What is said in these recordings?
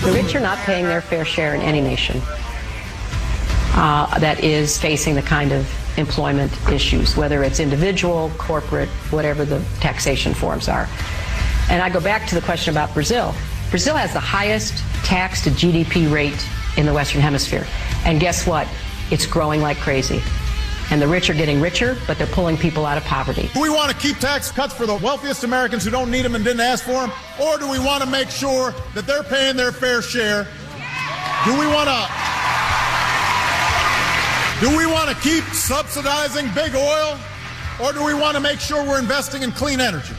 The rich are not paying their fair share in any nation that is facing the kind of employment issues, whether it's individual, corporate, whatever the taxation forms are. And I go back to the question about Brazil. Brazil has the highest tax to GDP rate in the Western Hemisphere. And guess what? It's growing like crazy. And the rich are getting richer, but they're pulling people out of poverty. Do we want to keep tax cuts for the wealthiest Americans who don't need them and didn't ask for them? Or do we want to make sure that they're paying their fair share? Do we want to keep subsidizing big oil? Or do we want to make sure we're investing in clean energy?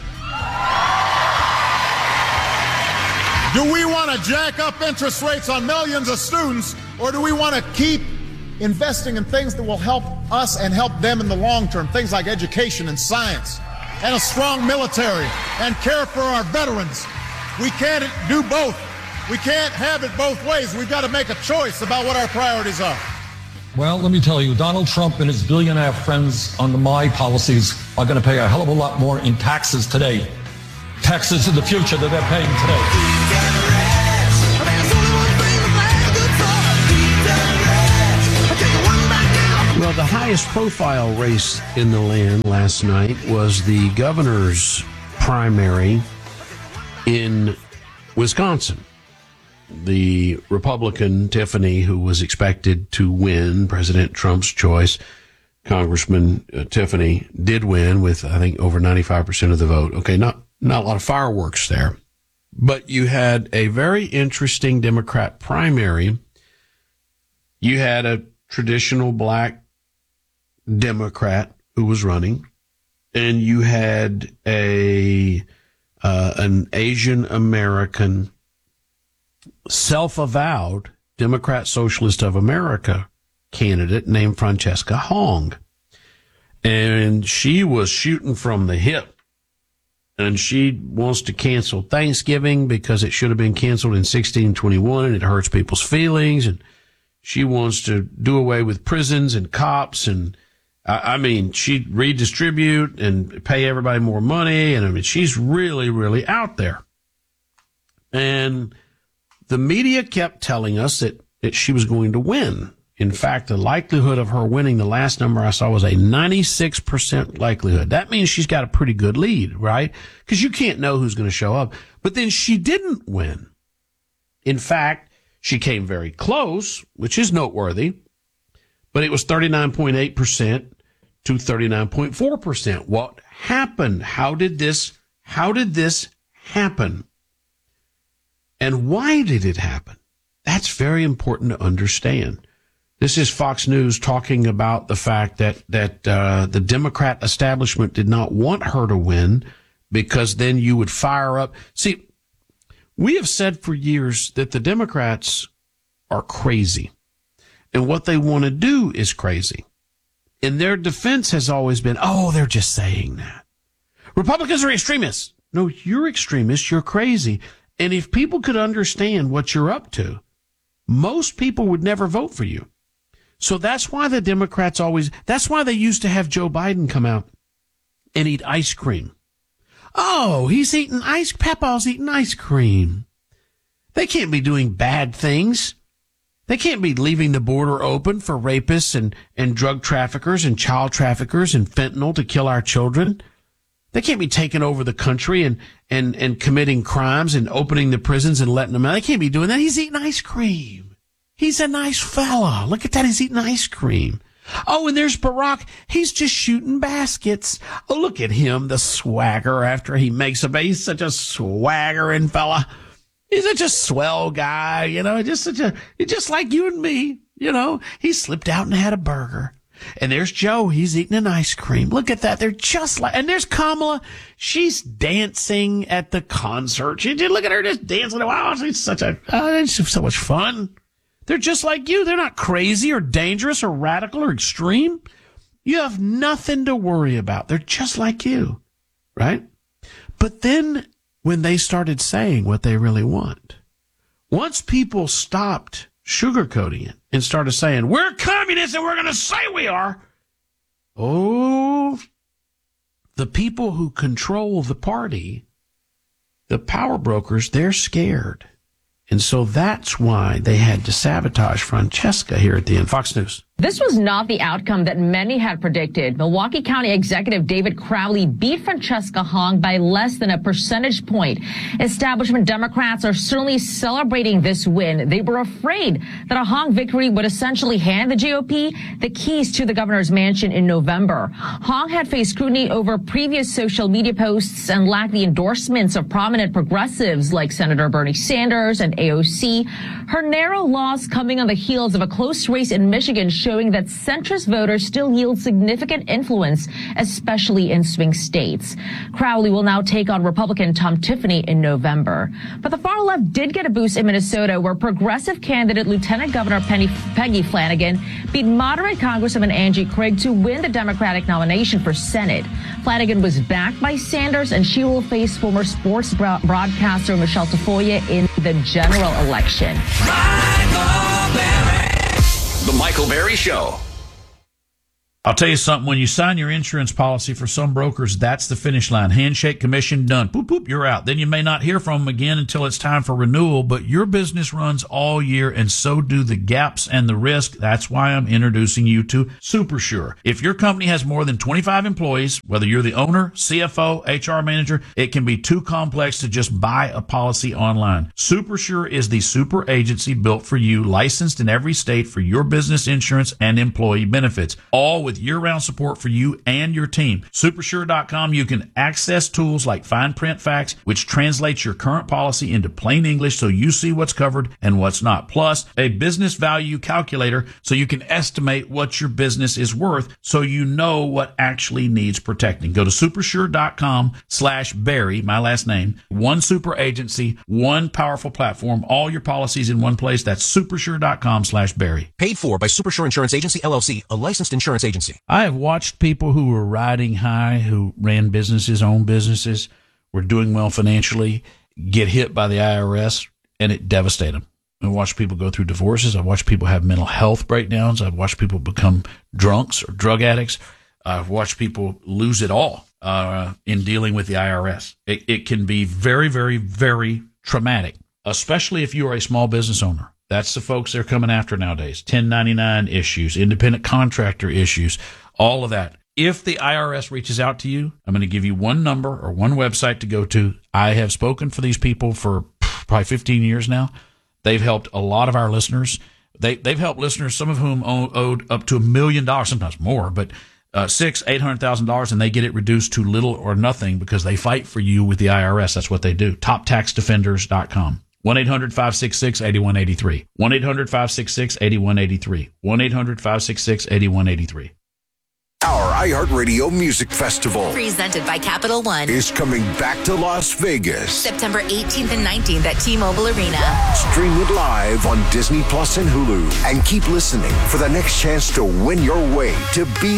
Do we want to jack up interest rates on millions of students? Or do we want to keep investing in things that will help us and help them in the long term, things like education and science and a strong military and care for our veterans? We can't do both. We can't have it both ways. We've got to make a choice about what our priorities are. Well, let me tell you, Donald Trump and his billionaire friends under my policies are going to pay a hell of a lot more in taxes today. Taxes in the future that they're paying today. Well, the highest profile race in the land last night was the governor's primary in Wisconsin. The Republican Tiffany, who was expected to win, President Trump's choice, Congressman Tiffany, did win with, I think, over 95% of the vote. Okay, not a lot of fireworks there. But you had a very interesting Democrat primary. You had a traditional black Democrat who was running, and you had an Asian American self-avowed Democrat Socialist of America candidate named Francesca Hong. And she was shooting from the hip, and she wants to cancel Thanksgiving because it should have been canceled in 1621 and it hurts people's feelings. And she wants to do away with prisons and cops, and she'd redistribute and pay everybody more money. And she's really, really out there. And the media kept telling us that she was going to win. In fact, the likelihood of her winning, the last number I saw was a 96% likelihood. That means she's got a pretty good lead, right? Because you can't know who's going to show up. But then she didn't win. In fact, she came very close, which is noteworthy, but it was 39.8% to 39.4%. What happened? How did this happen? And why did it happen? That's very important to understand. This is Fox News talking about the fact that the Democrat establishment did not want her to win because then you would fire up. See, we have said for years that the Democrats are crazy, and what they want to do is crazy. And their defense has always been, oh, they're just saying that. Republicans are extremists. No, you're extremists. You're crazy. And if people could understand what you're up to, most people would never vote for you. So that's why the Democrats that's why they used to have Joe Biden come out and eat ice cream. Oh, Papa's eating ice cream. They can't be doing bad things. They can't be leaving the border open for rapists and drug traffickers and child traffickers and fentanyl to kill our children. They can't be taking over the country and committing crimes and opening the prisons and letting them out. They can't be doing that. He's eating ice cream. He's a nice fella. Look at that. He's eating ice cream. Oh, and there's Barack. He's just shooting baskets. Oh, look at him, the swagger after he makes he's such a swaggering fella. He's such a swell guy, just like you and me, He slipped out and had a burger. And there's Joe. He's eating an ice cream. Look at that. They're just like, and there's Kamala. She's dancing at the concert. Look at her just dancing. Wow, she's it's so much fun. They're just like you. They're not crazy or dangerous or radical or extreme. You have nothing to worry about. They're just like you, right? But then when they started saying what they really want, once people stopped sugarcoating it and started saying, we're communists and we're going to say we are, oh, the people who control the party, the power brokers, they're scared. And so that's why they had to sabotage Francesca here at the end. Fox News. This was not the outcome that many had predicted. Milwaukee County Executive David Crowley beat Francesca Hong by less than a percentage point. Establishment Democrats are certainly celebrating this win. They were afraid that a Hong victory would essentially hand the GOP the keys to the governor's mansion in November. Hong had faced scrutiny over previous social media posts and lacked the endorsements of prominent progressives like Senator Bernie Sanders and AOC. Her narrow loss coming on the heels of a close race in Michigan showing that centrist voters still yield significant influence, especially in swing states. Crowley will now take on Republican Tom Tiffany in November. But the far left did get a boost in Minnesota, where progressive candidate Lieutenant Governor Peggy Flanagan beat moderate Congresswoman Angie Craig to win the Democratic nomination for Senate. Flanagan was backed by Sanders, and she will face former sports broadcaster Michelle Tafoya in the general election. The Michael Berry Show. I'll tell you something. When you sign your insurance policy for some brokers, that's the finish line. Handshake, commission, done. Boop, boop, you're out. Then you may not hear from them again until it's time for renewal, but your business runs all year, and so do the gaps and the risk. That's why I'm introducing you to SuperSure. If your company has more than 25 employees, whether you're the owner, CFO, HR manager, it can be too complex to just buy a policy online. SuperSure is the super agency built for you, licensed in every state for your business insurance and employee benefits, all with year-round support for you and your team. Supersure.com, you can access tools like fine print facts, which translates your current policy into plain English so you see what's covered and what's not. Plus, a business value calculator so you can estimate what your business is worth so you know what actually needs protecting. Go to supersure.com/Barry, my last name. One super agency, one powerful platform, all your policies in one place. That's supersure.com/Barry. Paid for by Supersure Insurance Agency, LLC, a licensed insurance agency. I have watched people who were riding high, who ran businesses, owned businesses, were doing well financially, get hit by the IRS, and it devastated them. I watched people go through divorces. I watched people have mental health breakdowns. I've watched people become drunks or drug addicts. I've watched people lose it all in dealing with the IRS. It can be very, very, very traumatic, especially if you are a small business owner. That's the folks they're coming after nowadays. 1099 issues, independent contractor issues, all of that. If the IRS reaches out to you, I'm going to give you one number or one website to go to. I have spoken for these people for probably 15 years now. They've helped a lot of our listeners. They've helped listeners, some of whom owed up to $1 million, sometimes more, but $600,000-$800,000, and they get it reduced to little or nothing because they fight for you with the IRS. That's what they do. TopTaxDefenders.com. 1-800-566-8183. 1-800-566-8183. 1-800-566-8183. Our iHeartRadio Music Festival, presented by Capital One, is coming back to Las Vegas. September 18th and 19th at T-Mobile Arena. Stream it live on Disney Plus and Hulu. And keep listening for the next chance to win your way to be